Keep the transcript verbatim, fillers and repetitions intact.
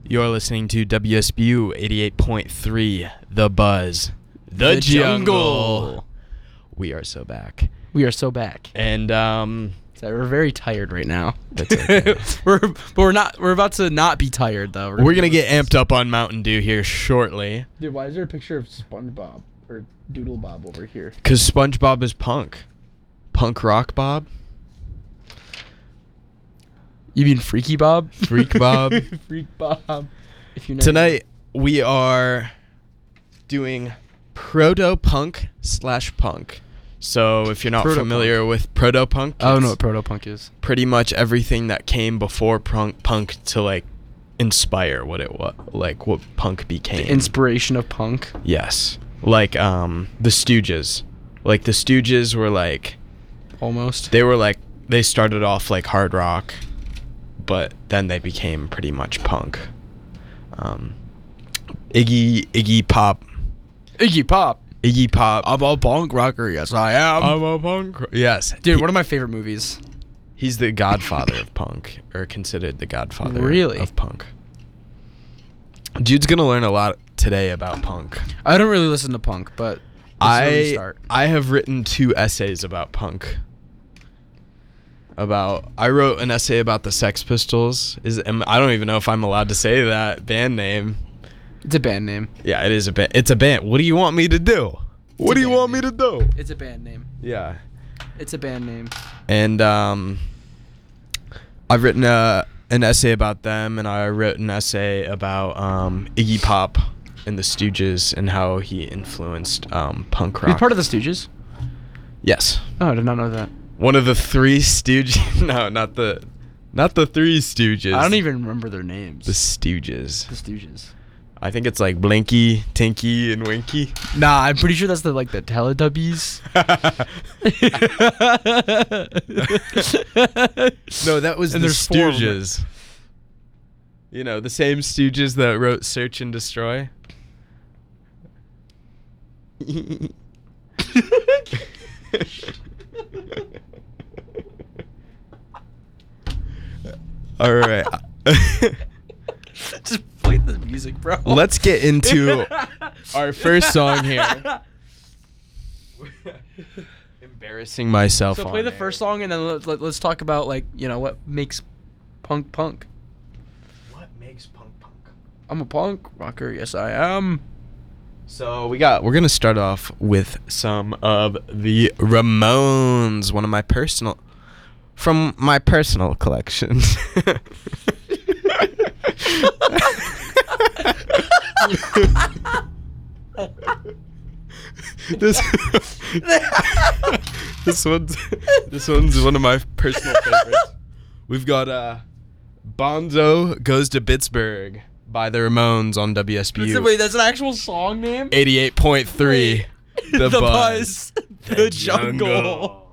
You're listening to W S B U eighty-eight point three, The Buzz, The, The jungle. Jungle. We are so back. We are so back. And, um... So we're very tired right now. That's okay. we're but we're not we're about to not be tired though. We're, we're going to get amped up on Mountain Dew here shortly. Dude, why is there a picture of SpongeBob or Doodle Bob over here? Because SpongeBob is punk. Punk rock Bob. You mean Freaky Bob? Freak Bob. Freak Bob. If you know Tonight, we are doing proto-punk slash punk. So, if you're not Proto-punk. familiar with proto-punk, I don't it's know what proto-punk is. pretty much everything that came before punk, punk to, like, inspire what it was, like, what punk became. The inspiration of punk. Yes. Like, um, the Stooges. Like, the Stooges were, like... Almost. They were, like... They started off, like, hard rock, but then they became pretty much punk. Um, Iggy... Iggy Pop. Iggy Pop. Iggy Pop. I'm a punk rocker, yes I am. I'm a punk... Yes. Dude, He- one of my favorite movies. He's the godfather of punk, or considered the godfather Really? of punk. Dude's gonna learn a lot today about punk. I don't really listen to punk, but let's really I start. I have written two essays about punk. About I wrote an essay about the Sex Pistols. Is am, I don't even know if I'm allowed to say that band name. It's a band name. Yeah, it is a band. It's a band. What do you want me to do? What a do you band want me name. to do? It's a band name. Yeah. It's a band name. And um, I've written a, an essay about them, and I wrote an essay about um, Iggy Pop and the Stooges and how he influenced um, punk rock. He's part of the Stooges? Yes, Oh, I did not know that. one of the three Stooges. No, not the, not the three Stooges. I don't even remember their names. The Stooges. The Stooges. I think it's like Blinky, Tinky, and Winky. Nah, I'm pretty sure that's the like the Teletubbies. No, that was And the there's four of 'em. Stooges. You know, the same Stooges that wrote Search and Destroy. All right. Just play the music, bro. Let's get into our first song here. Embarrassing myself. So on play the air. first song and then let's, let, let's talk about like you know what makes punk punk. What makes punk punk? I'm a punk rocker. Yes, I am. So we got. We're gonna start off with some of the Ramones, one of my personal, from my personal collection. this this one's this one's one of my personal favorites. We've got uh, Bonzo Goes to Pittsburgh by the Ramones on W S B U. Wait, that's an actual song name? eighty-eight point three. The, The Buzz. Buzz. The Jungle.